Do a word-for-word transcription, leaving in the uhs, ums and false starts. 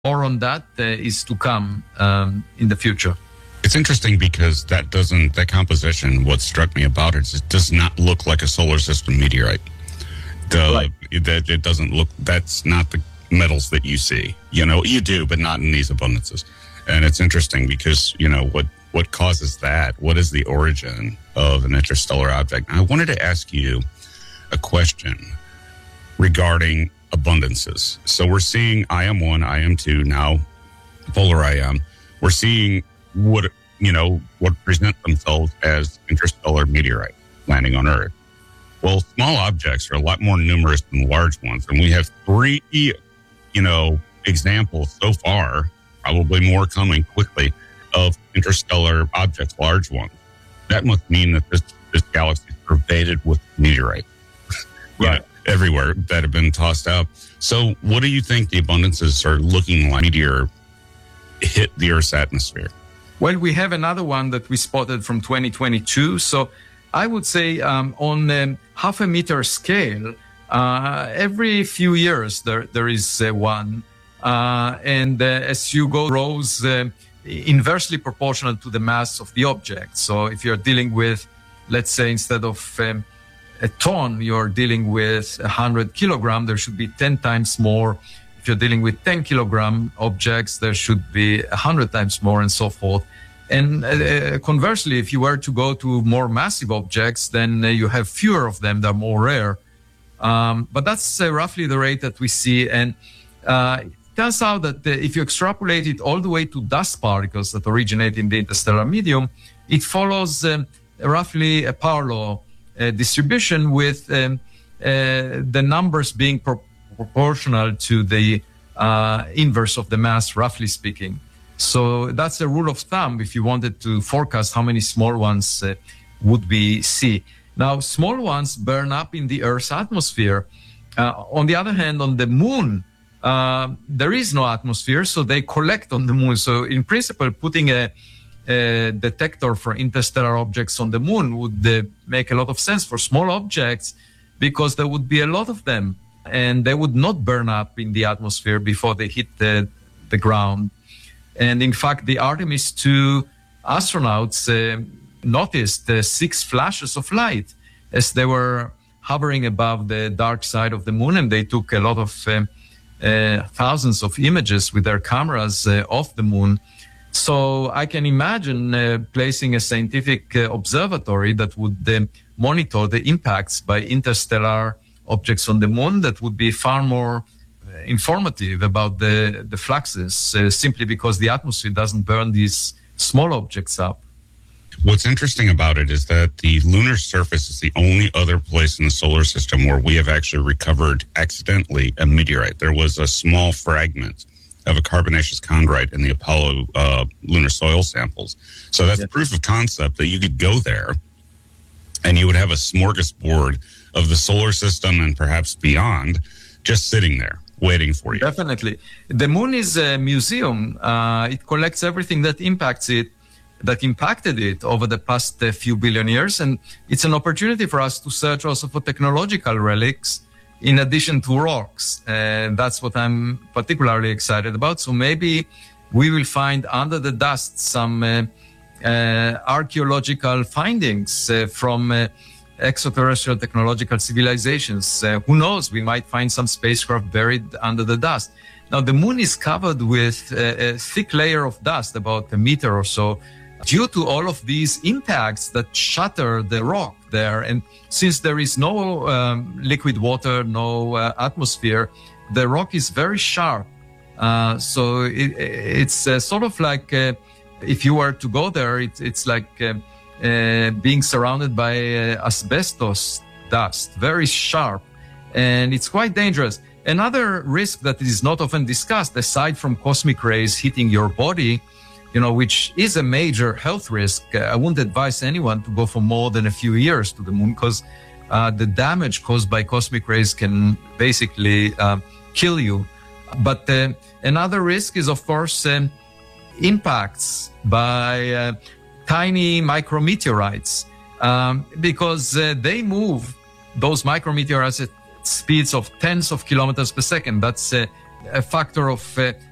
more on that uh, is to come um, in the future. It's interesting because that doesn't, that composition, what struck me about it is it does not look like a solar system meteorite. The, Right. That it doesn't look, that's not the metals that you see. You know, you do, but not in these abundances. And it's interesting because, you know, what, what causes that? What is the origin of an interstellar object? I wanted to ask you a question regarding abundances. So we're seeing I M one, I M two, now polar I M. We're seeing what, you know, what present themselves as interstellar meteorite landing on Earth. Well, small objects are a lot more numerous than large ones. And we have three, you know, examples so far, probably more coming quickly, of interstellar objects, large ones. That must mean that this, this galaxy is pervaded with meteorite. Right. know, everywhere that have been tossed out. So what do you think the abundances are looking like meteor hit the Earth's atmosphere? Well, we have another one that we spotted from twenty twenty-two. So I would say um, on um, half a meter scale, uh, every few years there there is uh, one. Uh, and uh, as you go, grows uh, inversely proportional to the mass of the object. So if you're dealing with, let's say, instead of um, a ton, you're dealing with one hundred kilogram, there should be ten times more. If you're dealing with ten kilogram objects, there should be one hundred times more, and so forth. And uh, conversely, if you were to go to more massive objects, then uh, you have fewer of them, they're more rare. Um, but that's uh, roughly the rate that we see. And uh, it turns out that uh, if you extrapolate it all the way to dust particles that originate in the interstellar medium, it follows um, roughly a power law uh, distribution with um, uh, the numbers being pro- proportional to the uh, inverse of the mass, roughly speaking. So that's a rule of thumb if you wanted to forecast how many small ones uh, would we see. Now, small ones burn up in the Earth's atmosphere. Uh, on the other hand, on the moon, uh, there is no atmosphere, so they collect on the moon. So in principle, putting a, a detector for interstellar objects on the moon would uh, make a lot of sense for small objects because there would be a lot of them and they would not burn up in the atmosphere before they hit the, the ground. And in fact, the Artemis two astronauts uh, noticed uh, six flashes of light as they were hovering above the dark side of the moon, and they took a lot of uh, uh, thousands of images with their cameras uh, of the moon. So I can imagine uh, placing a scientific uh, observatory that would uh, monitor the impacts by interstellar objects on the moon that would be far more informative about the, the fluxes, uh, simply because the atmosphere doesn't burn these small objects up. What's interesting about it is that the lunar surface is the only other place in the solar system where we have actually recovered accidentally a meteorite. There was a small fragment of a carbonaceous chondrite in the Apollo uh, lunar soil samples. So that's Yeah. proof of concept that you could go there and you would have a smorgasbord of the solar system and perhaps beyond just sitting there waiting for you. Definitely. The moon is a museum. Uh, it collects everything that impacts it, that impacted it over the past uh, few billion years. And it's an opportunity for us to search also for technological relics in addition to rocks. And that's what I'm particularly excited about. So maybe we will find under the dust some uh, uh, archaeological findings uh, from uh, extraterrestrial technological civilizations. Uh, who knows? We might find some spacecraft buried under the dust. Now, the moon is covered with a, a thick layer of dust, about a meter or so, due to all of these impacts that shatter the rock there. And since there is no um, liquid water, no uh, atmosphere, the rock is very sharp. Uh, so it, it's uh, sort of like, uh, if you were to go there, it, it's like uh, uh, being surrounded by uh, asbestos dust, very sharp, and it's quite dangerous. Another risk that is not often discussed, aside from cosmic rays hitting your body, you know, which is a major health risk. Uh, I wouldn't advise anyone to go for more than a few years to the moon because uh, the damage caused by cosmic rays can basically uh, kill you. But uh, another risk is, of course, um, impacts by uh, tiny micrometeorites, um, because uh, they move those micrometeorites at speeds of tens of kilometers per second. That's uh, a factor of uh,